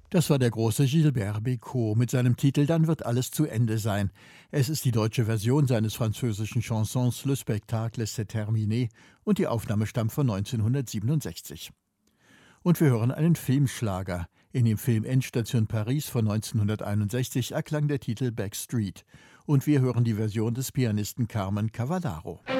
Das war der große Gilbert Bécaud mit seinem Titel »Dann wird alles zu Ende sein«. Es ist die deutsche Version seines französischen Chansons »Le spectacle s'est terminé« und die Aufnahme stammt von 1967. Und wir hören einen Filmschlager. In dem Film Endstation Paris von 1961 erklang der Titel »Backstreet«. Und wir hören die Version des Pianisten Carmen Cavallaro.